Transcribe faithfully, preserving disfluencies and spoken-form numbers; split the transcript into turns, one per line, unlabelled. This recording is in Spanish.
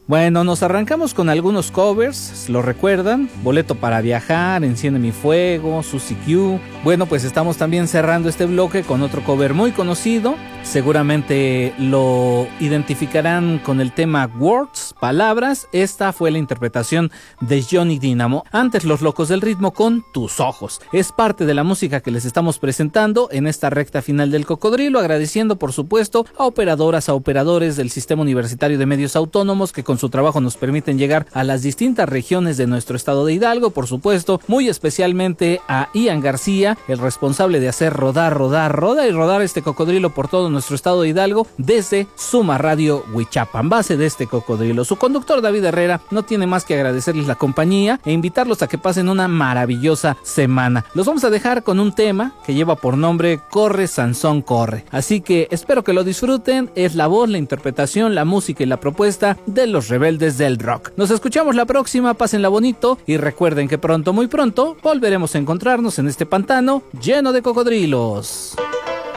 Bueno, nos arrancamos con algunos covers, ¿lo recuerdan? Boleto para viajar, Enciende mi fuego, Suzy Q. Bueno, pues estamos también cerrando este bloque con otro cover muy conocido. Seguramente lo identificarán con el tema Words, palabras. Esta fue la interpretación de Johnny Dynamo. Antes, Los Locos del Ritmo con Tus Ojos. Es parte de la música que les estamos presentando en esta recta final del Cocodrilo, agradeciendo por supuesto a operadoras, a operadores del Sistema Universitario de Medios Autónomos que con su trabajo nos permiten llegar a las distintas regiones de nuestro estado de Hidalgo. Por supuesto, muy especialmente a Ian García, el responsable de hacer rodar, rodar, rodar y rodar este Cocodrilo por todo nuestro estado de Hidalgo desde Suma Radio Huichapan, base de este Cocodrilo. Su conductor David Herrera no tiene más que agradecerles la compañía e invitarlos a que pasen una maravillosa semana. Los vamos a dejar con un tema que lleva por nombre Corre Sansón Corre, así que espero que lo disfruten. Es la voz, la interpretación, la música y la propuesta de los rebeldes del rock. Nos escuchamos la próxima, pásenla bonito y recuerden que pronto, muy pronto, volveremos a encontrarnos en este pantano lleno de cocodrilos.